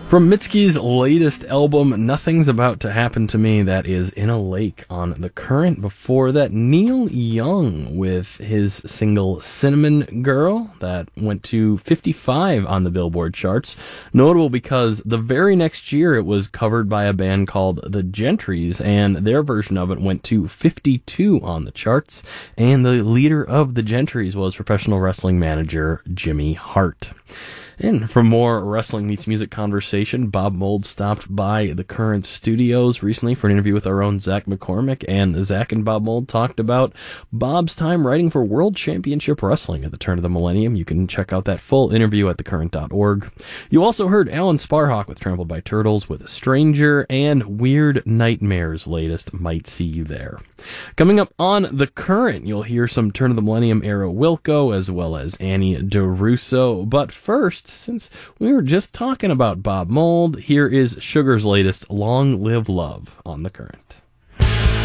From Mitski's latest album, Nothing's About to Happen to Me, that is In a Lake on The Current. Before that, Neil Young with his single Cinnamon Girl, that went to 55 on the Billboard charts. Notable because the very next year it was covered by a band called The Gentrys, and their version of it went to 52 on the charts. And the leader of The Gentrys was professional wrestling manager Jimmy Hart. And for more Wrestling Meets Music conversation, Bob Mould stopped by the Current Studios recently for an interview with our own Zach McCormick, and Zach and Bob Mould talked about Bob's time writing for World Championship Wrestling at the turn of the millennium. You can check out that full interview at thecurrent.org. You also heard Alan Sparhawk with Trampled by Turtles with Stranger, and Weird Nightmares' latest Might See You There. Coming up on The Current, you'll hear some turn of the millennium era Wilco as well as Annie DeRusso. But first, since we were just talking about Bob Mould, here is Sugar's latest Long Live Love on The Current.